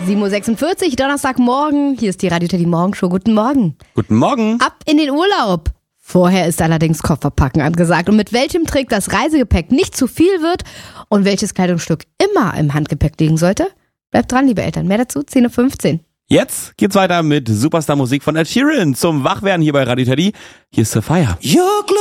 7.46 Uhr, Donnerstagmorgen. Hier ist die Radio Teddy Morgenshow. Guten Morgen. Guten Morgen. Ab in den Urlaub. Vorher ist allerdings Kofferpacken angesagt. Und mit welchem Trick das Reisegepäck nicht zu viel wird und welches Kleidungsstück immer im Handgepäck liegen sollte? Bleibt dran, liebe Eltern. Mehr dazu, 10.15 Uhr. Jetzt geht's weiter mit Superstar-Musik von Ed Sheeran zum Wachwerden hier bei Radio Teddy. Hier ist Sophia.